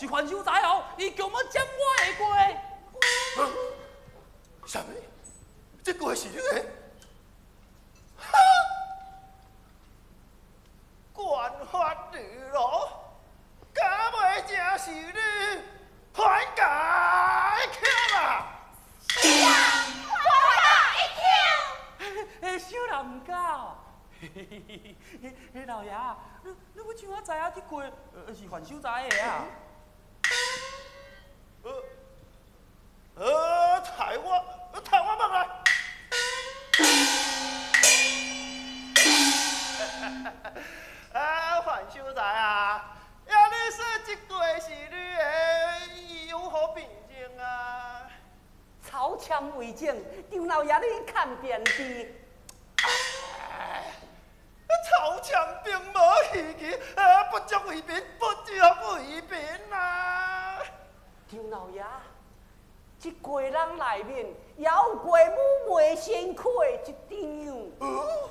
是还手在后，伊叫我占我的瓜。 什么？这瓜是你的？哈！官法日落，敢袂正是你还家巧啊？ 是啊，还小人唔敢。嘿，老爷，你要怎啊知影这瓜是还手在的啊？ 台湾梦来。范秀才啊，要你说这瓜是你的，伊有何凭证啊？ 草签为证，张老爷你看便知。 草签并无稀奇，不足为凭，不足为凭啊！ 张老爷，这瓜人内面也有瓜母未先开一张。